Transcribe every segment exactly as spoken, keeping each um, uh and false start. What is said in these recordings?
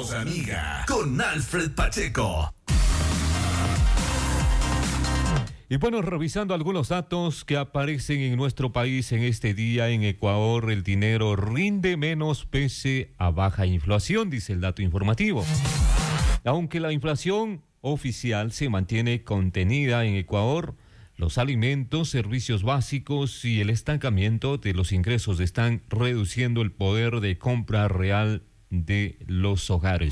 Voz Amiga con Alfred Pacheco. Y bueno, revisando algunos datos que aparecen en nuestro país en este día, en Ecuador el dinero rinde menos pese a baja inflación, dice el dato informativo. Aunque la inflación oficial se mantiene contenida en Ecuador, los alimentos, servicios básicos y el estancamiento de los ingresos están reduciendo el poder de compra real de los hogares.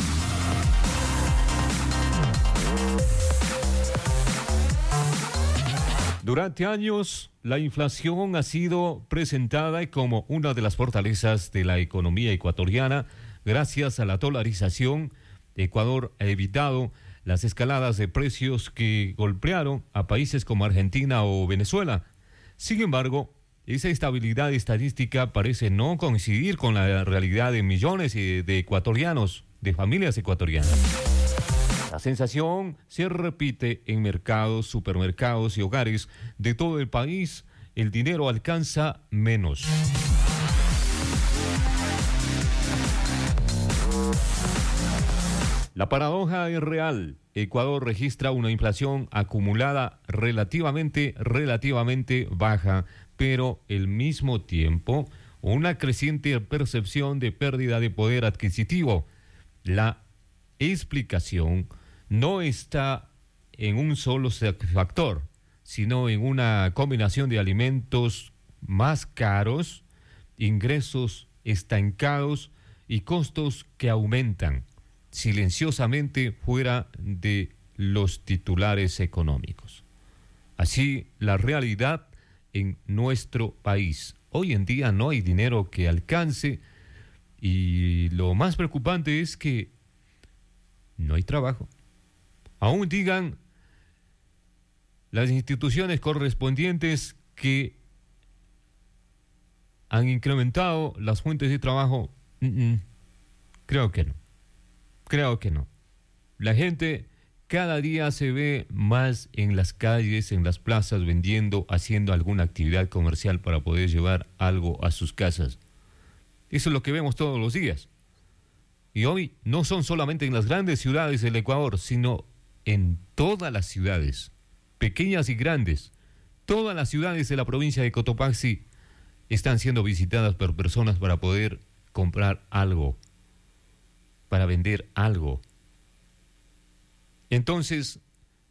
Durante años, la inflación ha sido presentada como una de las fortalezas de la economía ecuatoriana. Gracias a la dolarización, Ecuador ha evitado las escaladas de precios que golpearon a países como Argentina o Venezuela. Sin embargo, esa estabilidad estadística parece no coincidir con la realidad de millones de ecuatorianos, de familias ecuatorianas. La sensación se repite en mercados, supermercados y hogares de todo el país. El dinero alcanza menos. La paradoja es real. Ecuador registra una inflación acumulada relativamente, relativamente baja, pero al mismo tiempo una creciente percepción de pérdida de poder adquisitivo. La explicación no está en un solo factor, sino en una combinación de alimentos más caros, ingresos estancados y costos que aumentan silenciosamente fuera de los titulares económicos. Así, la realidad en nuestro país. Hoy en día no hay dinero que alcance y lo más preocupante es que no hay trabajo. Aún digan las instituciones correspondientes que han incrementado las fuentes de trabajo. Mm-mm. Creo que no. Creo que no. La gente cada día se ve más en las calles, en las plazas, vendiendo, haciendo alguna actividad comercial para poder llevar algo a sus casas. Eso es lo que vemos todos los días. Y hoy no son solamente en las grandes ciudades del Ecuador, sino en todas las ciudades, pequeñas y grandes. Todas las ciudades de la provincia de Cotopaxi están siendo visitadas por personas para poder comprar algo, para vender algo. Entonces,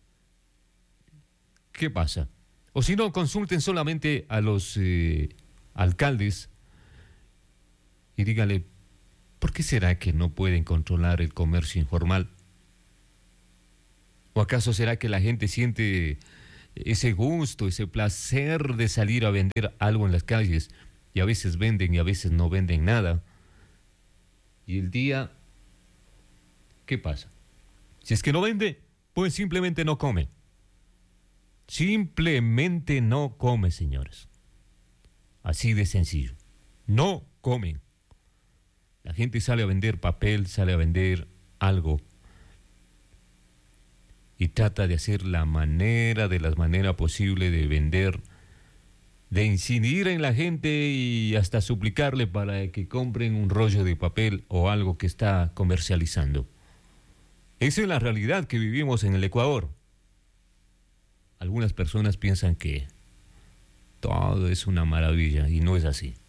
¿qué pasa? O si no, consulten solamente a los eh, alcaldes y díganle, ¿por qué será que no pueden controlar el comercio informal? ¿O acaso será que la gente siente ese gusto, ese placer de salir a vender algo en las calles y a veces venden y a veces no venden nada? Y el día, ¿qué pasa? Si es que no vende, pues simplemente no come. Simplemente no come, señores. Así de sencillo. No comen. La gente sale a vender papel, sale a vender algo y trata de hacer la manera, de la manera posible de vender, de incidir en la gente y hasta suplicarle para que compren un rollo de papel o algo que está comercializando. Esa es la realidad que vivimos en el Ecuador. Algunas personas piensan que todo es una maravilla y no es así.